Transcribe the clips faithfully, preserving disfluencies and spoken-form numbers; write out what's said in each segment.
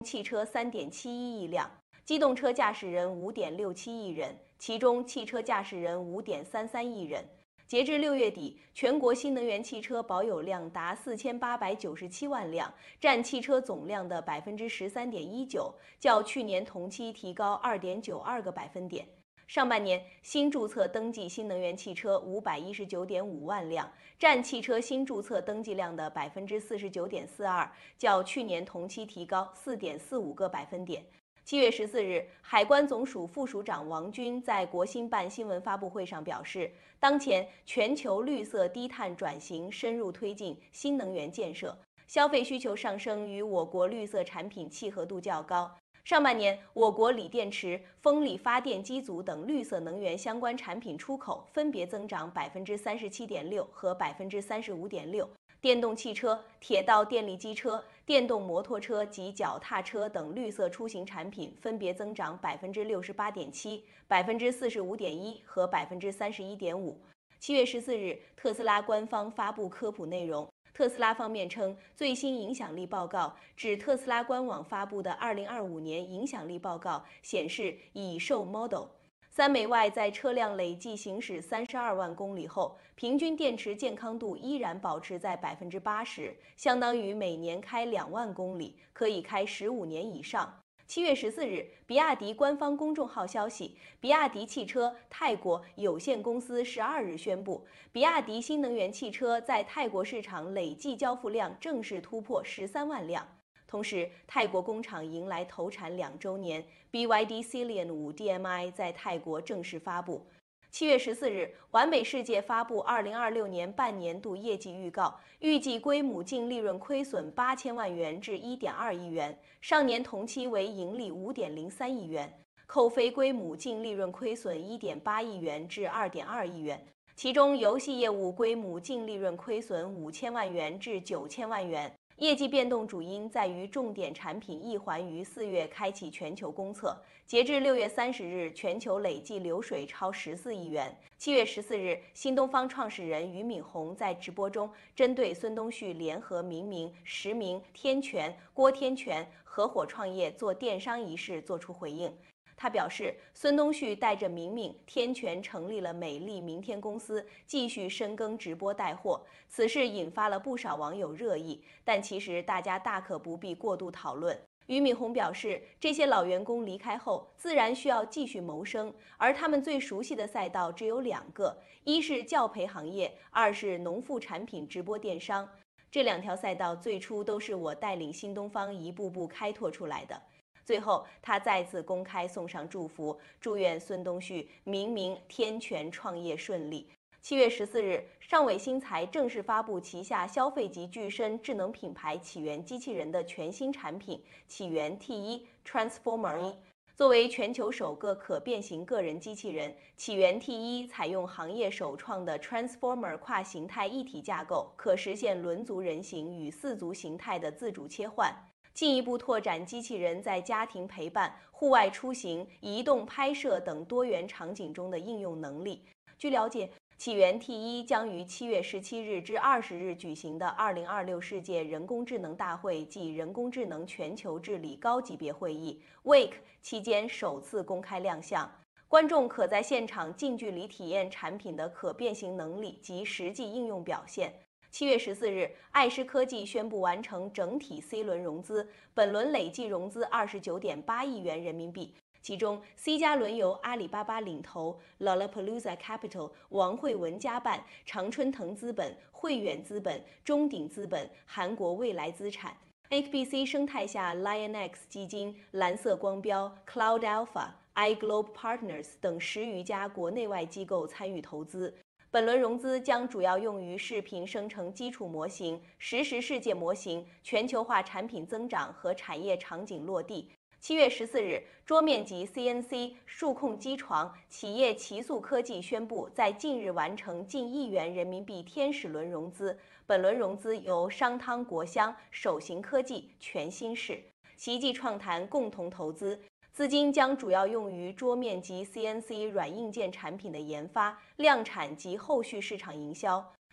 汽车 三点七一亿辆，机动车驾驶人 五点六七亿人，其中汽车驾驶人 五点三三亿人。截至六月底，全国新能源汽车保有量达四千八百九十七万辆，占汽车总量的 百分之十三点一九，较去年同期提高 二点九二个百分点。上半年新注册登记新能源汽车五百一十九点五万辆，占汽车新注册登记量的 百分之四十九点四二，较去年同期提高 四点四五个百分点。七月十四日，海关总署副署长王军在国新办新闻发布会上表示，当前全球绿色低碳转型深入推进新能源建设，消费需求上升与我国绿色产品契合度较高。上半年，我国锂电池、风力发电机组等绿色能源相关产品出口分别增长 百分之三十七点六 和 百分之三十五点六。电动汽车、铁道电力机车、电动摩托车及脚踏车等绿色出行产品分别增长 百分之六十八点七、百分之四十五点一 和 百分之三十一点五。七月十四日，特斯拉官方发布科普内容。特斯拉方面称，最新影响力报告指特斯拉官网发布的二零二五年影响力报告显示，已售 Model三美 Y 在车辆累计行驶三十二万公里后，平均电池健康度依然保持在 百分之八十， 相当于每年开两万公里，可以开十五年以上。七月十四日，比亚迪官方公众号消息，比亚迪汽车泰国有限公司十二日宣布，比亚迪新能源汽车在泰国市场累计交付量正式突破十三万辆。同时，泰国工厂迎来投产两周年 ，B Y D Ceylon 五 D M I 在泰国正式发布。七月十四日，完美世界发布二零二六年半年度业绩预告，预计归母净利润亏损八千万元至一点二亿元，上年同期为盈利五点零三亿元，扣非归母净利润亏损一点八亿元至二点二亿元，其中游戏业务归母净利润亏损五千万元至九千万元。业绩变动主因在于重点产品一环于四月开启全球公测，截至六月三十日，全球累计流水超十四亿元。七月十四日，新东方创始人俞敏洪在直播中针对孙东旭联合明明、实名、天全、郭天全合伙创业做电商一事作出回应。他表示，孙东旭带着明明、天全成立了美丽明天公司，继续深耕直播带货。此事引发了不少网友热议，但其实大家大可不必过度讨论。俞敏洪表示，这些老员工离开后，自然需要继续谋生，而他们最熟悉的赛道只有两个，一是教培行业，二是农副产品直播电商。这两条赛道最初都是我带领新东方一步步开拓出来的。最后，他再次公开送上祝福，祝愿孙东旭、明明、天全创业顺利。七月十四日，上伟新材正式发布旗下消费级具身智能品牌起源机器人的全新产品起源 T 一 Transformer 一。作为全球首个可变形个人机器人，起源 T 一采用行业首创的 Transformer 跨形态一体架构，可实现轮足人形与四足形态的自主切换。进一步拓展机器人在家庭陪伴、户外出行、移动拍摄等多元场景中的应用能力。据了解，起源 T 一将于七月十七日至二十日举行的二零二六世界人工智能大会暨人工智能全球治理高级别会议 （W E C） 期间首次公开亮相。观众可在现场近距离体验产品的可变形能力及实际应用表现。七月十四日，爱思科技宣布完成整体 C 轮融资，本轮累计融资二十九点八亿元人民币，其中 C 加轮由阿里巴巴领投 ，Lollapalooza Capital、王慧文家办、常春藤资本、汇远资本、中鼎资本、韩国未来资产。H B C 生态下 ，LionX 基金、蓝色光标、Cloud Alpha、iGlobe Partners 等十余家国内外机构参与投资。本轮融资将主要用于视频生成基础模型、实时世界模型、全球化产品增长和产业场景落地。七月十四日，桌面级 C N C 数控机床企业奇速科技宣布，在近日完成近亿元人民币天使轮融资。本轮融资由商汤国香、首行科技、全新市、奇迹创谈共同投资。资金将主要用于桌面级 C N C 软硬件产品的研发、量产及后续市场营销。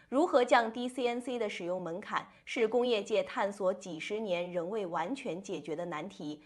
如何降低 C N C 的使用门槛，是工业界探索几十年仍未完全解决的难题。